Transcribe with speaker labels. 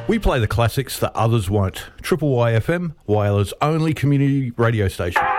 Speaker 1: We play the classics that others won't. Triple YFM, Whyala's only community radio station.